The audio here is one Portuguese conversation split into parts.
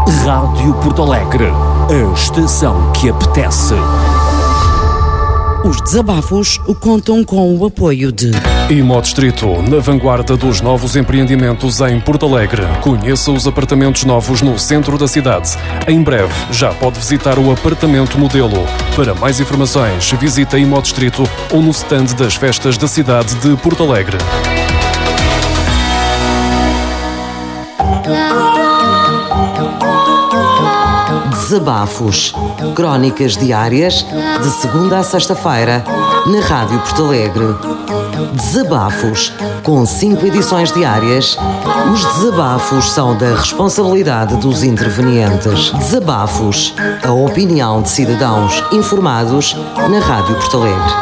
Rádio Porto Alegre, a estação que apetece. Os desabafos contam com o apoio de Imodistrito, na vanguarda dos novos empreendimentos em Porto Alegre. Conheça os apartamentos novos no centro da cidade. Em breve, já pode visitar o apartamento modelo. Para mais informações, visite a Imodistrito ou no stand das festas da cidade de Porto Alegre. Desabafos. Crónicas diárias, de segunda a sexta-feira, na Rádio Porto Alegre. Desabafos. Com 5 edições diárias, os desabafos são da responsabilidade dos intervenientes. Desabafos. A opinião de cidadãos informados na Rádio Porto Alegre.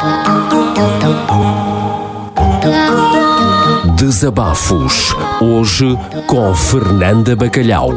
Desabafos. Hoje com Fernanda Bacalhau.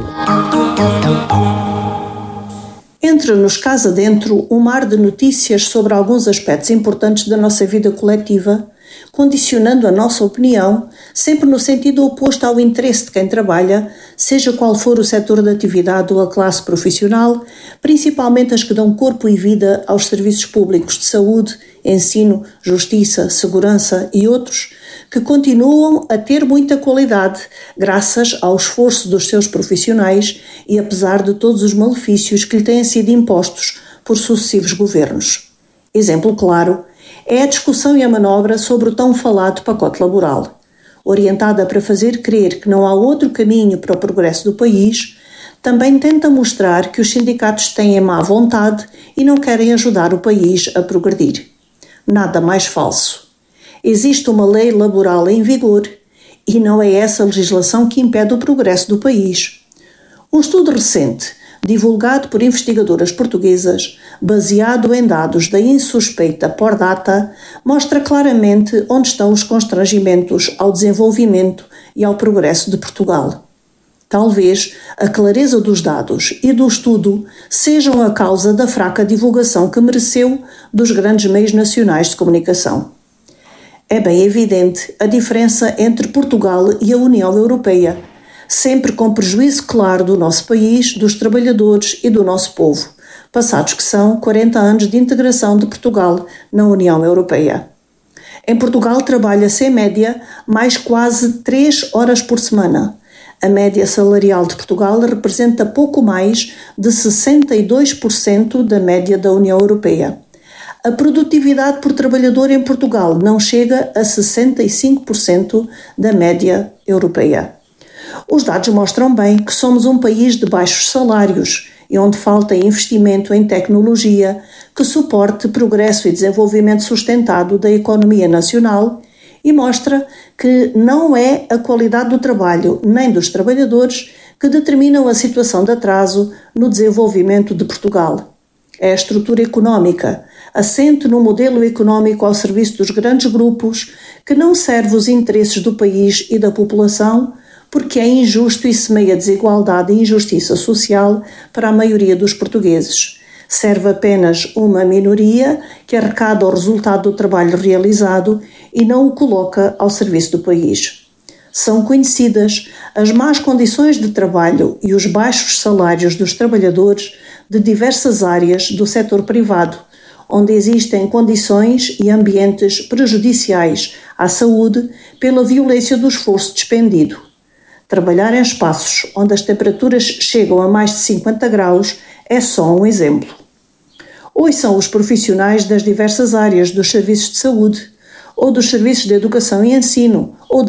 Entra-nos casa adentro um mar de notícias sobre alguns aspectos importantes da nossa vida coletiva, condicionando a nossa opinião, sempre no sentido oposto ao interesse de quem trabalha, seja qual for o setor de atividade ou a classe profissional, principalmente as que dão corpo e vida aos serviços públicos de saúde, ensino, justiça, segurança e outros, que continuam a ter muita qualidade, graças ao esforço dos seus profissionais e apesar de todos os malefícios que lhe têm sido impostos por sucessivos governos. Exemplo claro é a discussão e a manobra sobre o tão falado pacote laboral. Orientada para fazer crer que não há outro caminho para o progresso do país, também tenta mostrar que os sindicatos têm má vontade e não querem ajudar o país a progredir. Nada mais falso. Existe uma lei laboral em vigor e não é essa legislação que impede o progresso do país. Um estudo recente, divulgado por investigadoras portuguesas, baseado em dados da insuspeita Pordata, mostra claramente onde estão os constrangimentos ao desenvolvimento e ao progresso de Portugal. Talvez a clareza dos dados e do estudo sejam a causa da fraca divulgação que mereceu dos grandes meios nacionais de comunicação. É bem evidente a diferença entre Portugal e a União Europeia, sempre com prejuízo claro do nosso país, dos trabalhadores e do nosso povo, passados que são 40 anos de integração de Portugal na União Europeia. Em Portugal trabalha-se em média mais quase 3 horas por semana. A média salarial de Portugal representa pouco mais de 62% da média da União Europeia. A produtividade por trabalhador em Portugal não chega a 65% da média europeia. Os dados mostram bem que somos um país de baixos salários e onde falta investimento em tecnologia que suporte progresso e desenvolvimento sustentado da economia nacional e mostra que não é a qualidade do trabalho nem dos trabalhadores que determinam a situação de atraso no desenvolvimento de Portugal. É a estrutura económica, assente no modelo económico ao serviço dos grandes grupos, que não serve os interesses do país e da população, porque é injusto e semeia desigualdade e injustiça social para a maioria dos portugueses. Serve apenas uma minoria que arrecada o resultado do trabalho realizado e não o coloca ao serviço do país. São conhecidas as más condições de trabalho e os baixos salários dos trabalhadores de diversas áreas do setor privado, onde existem condições e ambientes prejudiciais à saúde pela violência do esforço despendido. Trabalhar em espaços onde as temperaturas chegam a mais de 50 graus é só um exemplo. Ouçam os profissionais das diversas áreas dos serviços de saúde, ou dos serviços de educação e ensino, ou